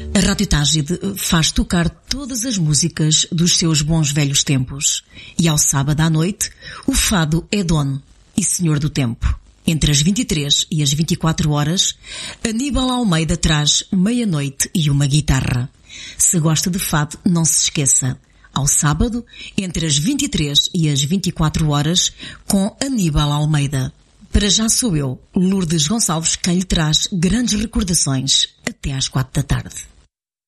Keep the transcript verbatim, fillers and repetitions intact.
A Rádio Tágide faz tocar todas as músicas dos seus bons velhos tempos. E ao sábado à noite, o fado é dono e senhor do tempo. Entre as vinte e três e as vinte e quatro horas, Aníbal Almeida traz Meia-Noite e uma Guitarra. Se gosta de fado, não se esqueça. Ao sábado, entre as vinte e três e as vinte e quatro horas, com Aníbal Almeida. Para já sou eu, Lourdes Gonçalves, quem lhe traz grandes recordações até às quatro da tarde.